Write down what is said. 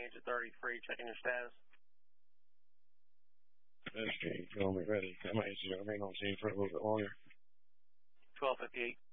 change at 33, checking your status. Okay, call me ready. I might see I've been on scene for a little bit longer. 1258.